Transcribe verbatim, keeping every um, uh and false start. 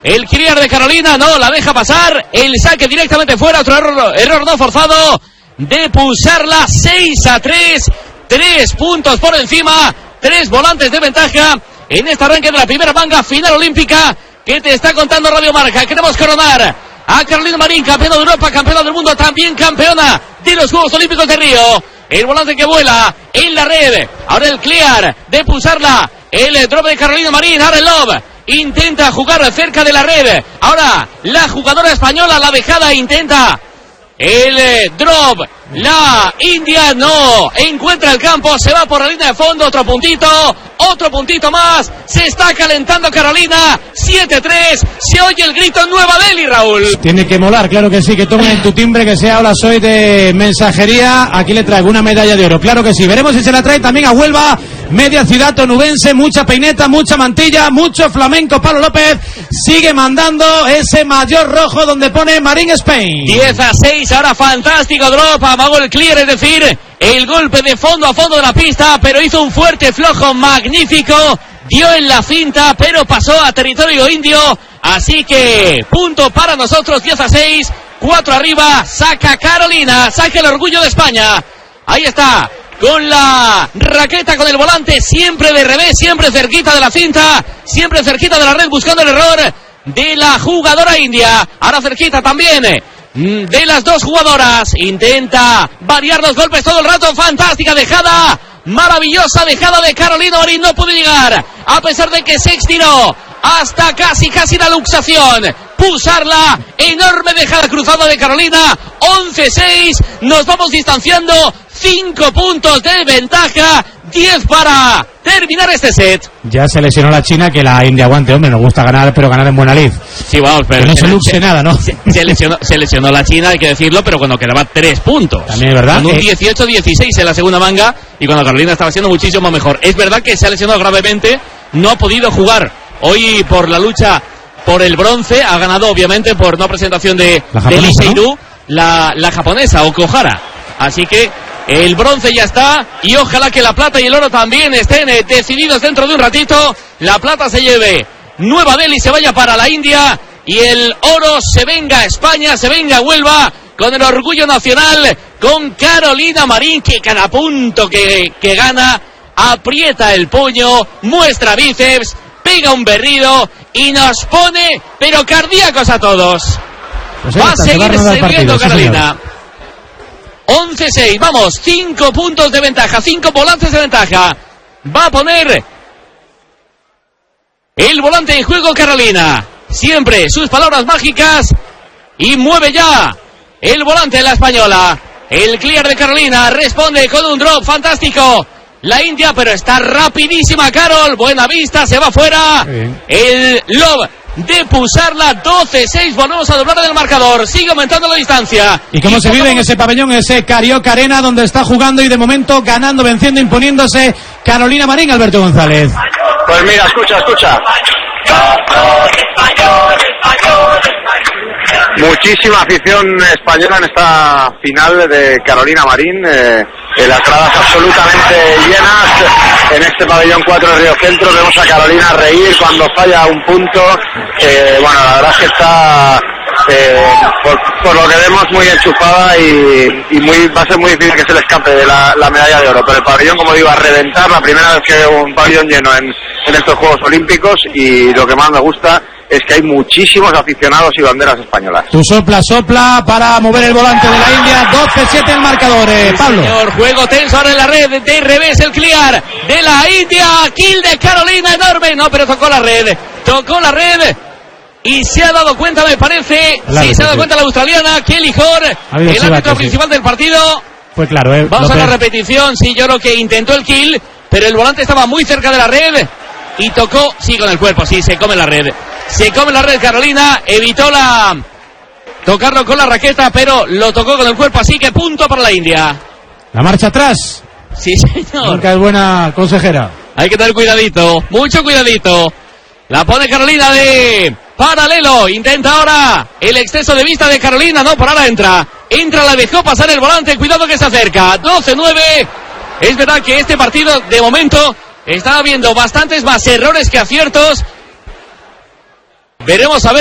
El clear de Carolina no la deja pasar. El saque directamente fuera. Otro error, error no forzado de pulsarla. seis a tres. Tres puntos por encima. Tres volantes de ventaja en este arranque de la primera manga final olímpica que te está contando Radio Marca. Queremos coronar a Carolina Marín, campeona de Europa, campeona del mundo, también campeona de los Juegos Olímpicos de Río. El volante que vuela en la red. Ahora el clear de pulsarla. El drop de Carolina Marín. Ahora el lob. Intenta jugar cerca de la red. Ahora la jugadora española, la dejada, intenta el eh, drop. La India no encuentra el campo. Se va por la línea de fondo. Otro puntito. Otro puntito más. Se está calentando Carolina. siete tres. Se oye el grito en Nueva Delhi, Raúl. Tiene que molar, claro que sí. Que tomen en tu timbre que sea hola soy de mensajería. Aquí le traigo una medalla de oro. Claro que sí. Veremos si se la trae también a Huelva. Media ciudad onubense. Mucha peineta, mucha mantilla, mucho flamenco. Pablo López sigue mandando ese mayor rojo donde pone Marín Spain. diez a seis. Ahora fantástico drop. Amagó el clear, es decir, el golpe de fondo a fondo de la pista, pero hizo un fuerte flojo magnífico. Dio en la cinta, pero pasó a territorio indio. Así que punto para nosotros, diez a seis. cuatro arriba. Saca Carolina. Saca el orgullo de España. Ahí está. Con la raqueta, con el volante, siempre de revés, siempre cerquita de la cinta, siempre cerquita de la red, buscando el error de la jugadora india. Ahora cerquita también de las dos jugadoras. Intenta variar los golpes todo el rato. Fantástica dejada, maravillosa dejada de Carolina Marín. No puede llegar, a pesar de que se estiró hasta casi, casi la luxación. Pulsarla, enorme dejada cruzada de Carolina. once seis, nos vamos distanciando. cinco puntos de ventaja. diez para terminar este set. Ya se lesionó la China, que la India aguante, hombre, nos gusta ganar, pero ganar en buena lid. Sí, vamos, pero que no se, se luxe se, nada, ¿no? Se, se, lesionó, se lesionó la China, hay que decirlo, pero cuando quedaba tres puntos. También es verdad. Con un eh. dieciocho dieciséis en la segunda manga, y cuando Carolina estaba siendo muchísimo mejor. Es verdad que se ha lesionado gravemente, no ha podido jugar hoy por la lucha por el bronce. Ha ganado, obviamente, por no presentación de, de Lee Sei-doo, ¿no? la, la japonesa, Okuhara. Así que el bronce ya está, y ojalá que la plata y el oro también estén eh, decididos dentro de un ratito. La plata se lleve Nueva Delhi, se vaya para la India, y el oro se venga a España, se venga a Huelva, con el orgullo nacional, con Carolina Marín, que cada punto que, que gana aprieta el puño, muestra bíceps, pega un berrido y nos pone pero cardíacos a todos. Pues va a seguir sirviendo Carolina. Sí, once seis, vamos, cinco puntos de ventaja, cinco volantes de ventaja. Va a poner el volante en juego Carolina. Siempre sus palabras mágicas, y mueve ya el volante de la española. El clear de Carolina responde con un drop fantástico. La India, pero está rapidísima Carol. Buena vista, se va fuera. El lob de pulsarla. Doce seis, volvemos a doblar el marcador. Sigue aumentando la distancia. ¿Y cómo y se vive en ese pabellón, ese Carioca Arena, donde está jugando y de momento ganando, venciendo, imponiéndose Carolina Marín, Alberto González? Pues mira, escucha, escucha. Muchísima afición española en esta final de Carolina Marín. Eh, eh, las gradas absolutamente llenas en este pabellón cuatro de Río Centro. Vemos a Carolina reír cuando falla un punto. Eh, bueno, la verdad es que está, eh, por, por lo que vemos, muy enchufada, y, y muy, va a ser muy difícil que se le escape de la, la medalla de oro. Pero el pabellón, como digo, a reventar, la primera vez que veo un pabellón lleno en, en estos Juegos Olímpicos, y lo que más me gusta es que hay muchísimos aficionados y banderas españolas. Tu sopla, sopla para mover el volante de la India. doce siete el marcador, eh, Pablo. Señor, juego tenso ahora en la red. De revés el clear de la India. Kill de Carolina, enorme. No, pero tocó la red. Tocó la red. Y se ha dado cuenta, me parece. Sí, árbitro, se ha dado cuenta la australiana, Kelly Hoare, el árbitro chivato, principal sí. del partido. Pues claro, eh. Vamos López. a la repetición. Sí, yo creo que intentó el kill, pero el volante estaba muy cerca de la red. Y tocó, sí, con el cuerpo, sí, se come la red. Se come la red Carolina, evitó la tocarlo con la raqueta, pero lo tocó con el cuerpo, así que punto para la India. La marcha atrás. Sí, señor. Nunca es buena consejera. Hay que tener cuidadito, mucho cuidadito. La pone Carolina de paralelo, intenta ahora el exceso de vista de Carolina, no, por ahora entra. Entra, la dejó pasar el volante, cuidado que se acerca. doce nueve. Es verdad que este partido, de momento, está habiendo bastantes más errores que aciertos. Veremos a ver